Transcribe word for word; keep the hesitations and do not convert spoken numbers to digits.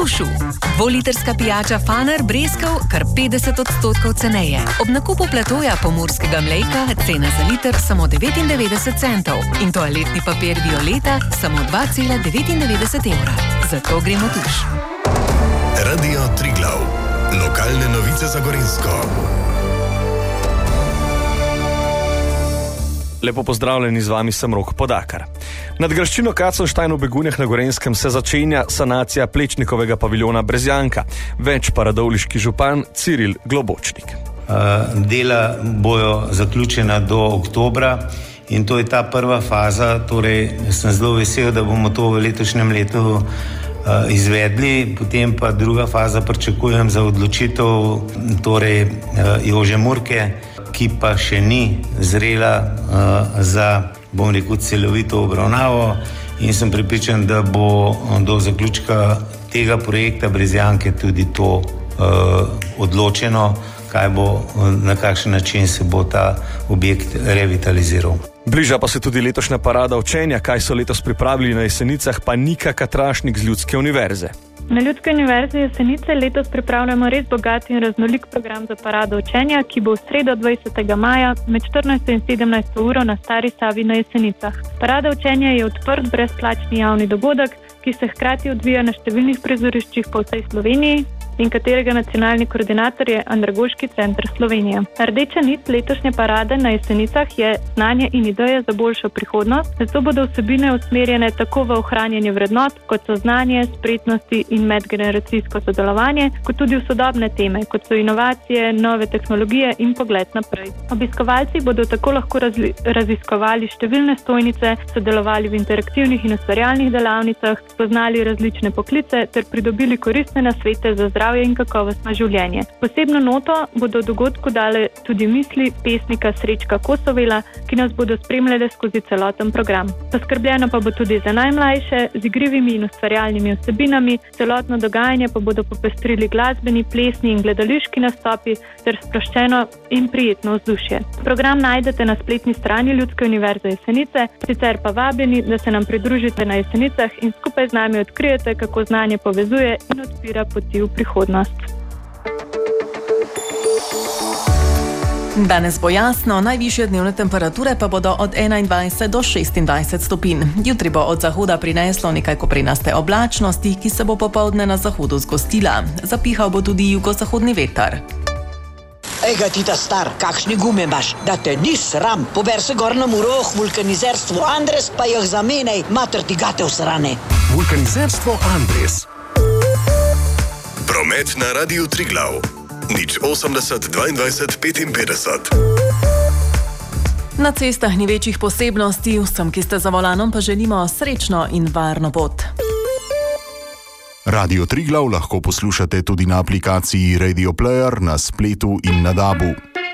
Tušu. Dvolitrska pijača Faner breskev kar petdeset odstotkov ceneje. Ob nakupu platoja pomurskega mlejka cena za liter samo devetindevetdeset centov in toaletni papir Violeta samo dva cela devetindevetdeset evra. Zato gremo Tuš. Radio Triglav. Lokalne novice za Gorenjsko. Lepo pozdravljeni, z vami sem Rok Podakar. Nad graščino Kacenštajn v Begunjah na Gorenjskem se začenja sanacija Plečnikovega paviljona Brezjanka. Več pa radovljiški župan Ciril Globočnik. Dela bojo zaključena do oktobra in to je ta prva faza, torej sem zelo vesel, da bomo to v letošnjem letu izvedli, potem pa druga faza pričakujem za odločitev torej Jože Murke, ki pa še ni zrela uh, za, bom rekel, celovito obravnavo in sem prepričan, da bo do zaključka tega projekta Brezjanke tudi to uh, odločeno, kaj bo, na kakšen način se bo ta objekt revitaliziral. Bliža pa se tudi letošnja parada učenja, kaj so letos pripravili na Jesenicah, pa Nika Katrašnik z Ljudske univerze. Na Ljudski univerzi Jesenice letos pripravljamo res bogat in raznolik program za parado učenja, ki bo v sredo dvajsetega maja med štirinajsto in sedemnajsto uro na Stari Savi na Jesenicah. Parada učenja je odprt brezplačni javni dogodek, ki se hkrati odvija na številnih prizoriščih po vsej Sloveniji in katerega nacionalni koordinator je Andragoški center Slovenije. Rdeča nit letošnje parade na Jesenicah je znanje in ideje za boljšo prihodnost, zato bodo vsebine usmerjene tako v ohranjanje vrednot, kot so znanje, spretnosti in medgeneracijsko sodelovanje, kot tudi v sodobne teme, kot so inovacije, nove tehnologije in pogled naprej. Obiskovalci bodo tako lahko razli, raziskovali številne stojnice, sodelovali v interaktivnih in ustvarjalnih delavnicah, spoznali različne poklice ter pridobili koristne nasvete za zdravje in kakovostno življenje. Posebno noto bodo v dogodku dale tudi misli pesnika Srečka Kosovela, ki nas bodo spremljale skozi celoten program. Poskrbljeno pa bo tudi za najmlajše z igrivimi in ustvarjalnimi vsebinami, celotno dogajanje pa bodo popestrili glasbeni, plesni in gledališki nastopi ter sproščeno in prijetno vzdušje. Program najdete na spletni strani Ljudske univerze Jesenice, sicer pa vabljeni, da se nam pridružite na Jesenicah in skupaj z nami odkrijete, kako znanje povezuje in odpira poti v prihodnost. Danes bo jasno, najvišje dnevne temperature pa bodo od enaindvajset do šestindvajset stopinj. Jutri bo od zahoda prineslo nekaj koprenaste oblačnosti, ki se bo popoldne na zahodu zgostila. Zapihal bo tudi jugozahodni veter. Ega ti ta star, kakšne gume imaš, da te ni sram. Pober se gor na Muroh, vulkanizerstvo Andres, pa jih zamenej, mater ti gate usrane. Vulkanizerstvo Andres. Promet na Radiu Triglav. Nič osemdeset dvaindvajset petinpetdeset. Na cestah ni večjih posebnosti, vsem, ki ste za volanom, pa želimo srečno in varno pot. Radio Triglav lahko poslušate tudi na aplikaciji Radio Player, na spletu in na dabu.